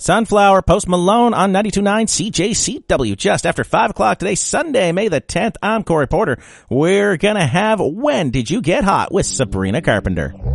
Sunflower, Post Malone on 92.9 CJCW. Just after 5 o'clock today, Sunday, May the 10th. I'm Corey Porter. We're gonna have When Did You Get Hot with Sabrina Carpenter.